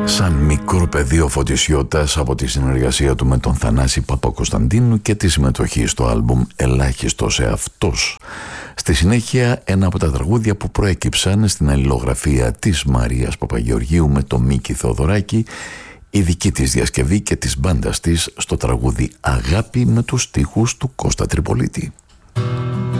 Σαν μικρό παιδί ο Φωτισιώτας, από τη συνεργασία του με τον Θανάση Παπακοσταντίνου και τη συμμετοχή στο άλμπουμ «Ελάχιστος εαυτός». Στη συνέχεια ένα από τα τραγούδια που προέκυψαν στην αλληλογραφία της Μαρίας Παπαγεωργίου με τον Μίκη Θεοδωράκη, η δική της διασκευή και της μπάντας της στο τραγούδι «Αγάπη» με τους στίχους του Κώστα Τριπολίτη.